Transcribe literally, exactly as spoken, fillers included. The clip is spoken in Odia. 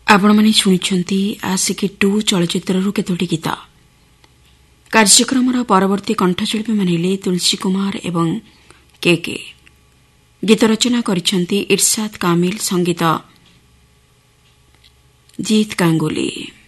ଆପଣମାନେ ଶୁଣିଛନ୍ତି ଆସିକି ଟୁ ଚଳଚ୍ଚିତ୍ରରୁ କେତୋଟି ଗୀତ। କାର୍ଯ୍ୟକ୍ରମର ପରବର୍ତ୍ତୀ କଣ୍ଠଶିଳ୍ପୀମାନେ ହେଲେ ତୁଳସୀ କୁମାର ଏବଂ କେ କେ। ଗୀତ ରଚନା କରିଛନ୍ତି ଇର୍ସାଦ କାମିଲ, ସଙ୍ଗୀତ ଜିତ୍ ଗାଙ୍ଗୁଲି।